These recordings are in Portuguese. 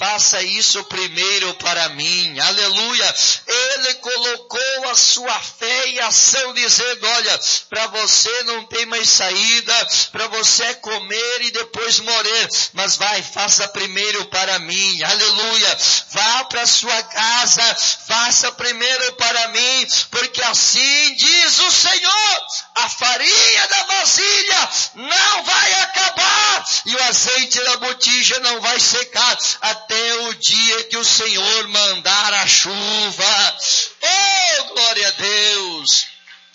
faça isso primeiro para mim. Aleluia. Ele colocou a sua fé em ação, dizendo, olha, para você não tem mais saída, para você é comer e depois morrer, mas vai, faça primeiro para mim. Aleluia. Vá para sua casa, faça primeiro para mim, porque assim diz o Senhor, a farinha da vasilha não vai acabar e o azeite da botija não vai secar até o dia que o Senhor mandar a chuva. Oh, glória a Deus!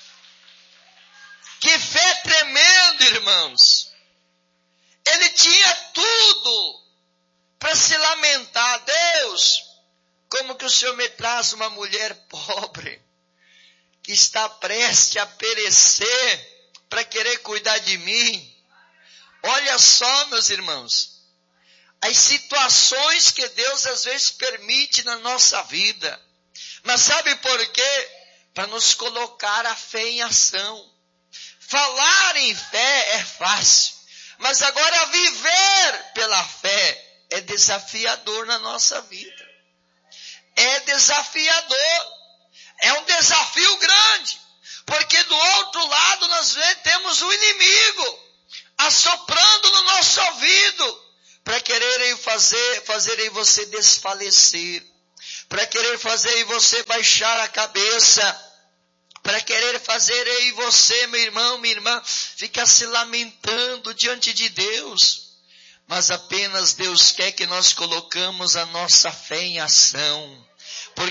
Que fé tremenda, irmãos! Ele tinha tudo para se lamentar. Deus, como que o Senhor me traz uma mulher pobre, que está prestes a perecer, para querer cuidar de mim? Olha só, meus irmãos, as situações que Deus às vezes permite na nossa vida. Mas sabe por quê? Para nos colocar a fé em ação. Falar em fé é fácil, mas agora viver pela fé é desafiador na nossa vida. É desafiador. É um desafio grande, porque do outro lado nós temos o inimigo assoprando no nosso ouvido para quererem fazer você desfalecer, para querer fazer você baixar a cabeça, para querer fazer em você, meu irmão, minha irmã, ficar se lamentando diante de Deus. Mas apenas Deus quer que nós colocamos a nossa fé em ação.